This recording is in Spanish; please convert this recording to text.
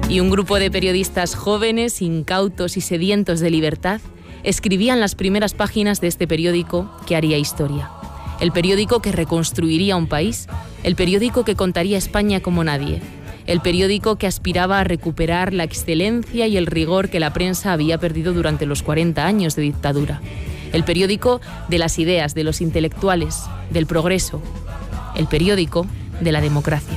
Y un grupo de periodistas jóvenes, incautos y sedientos de libertad escribían las primeras páginas de este periódico que haría historia. El periódico que reconstruiría un país, el periódico que contaría España como nadie, el periódico que aspiraba a recuperar la excelencia y el rigor que la prensa había perdido durante los 40 años de dictadura. El periódico de las ideas, de los intelectuales, del progreso. El periódico de la democracia.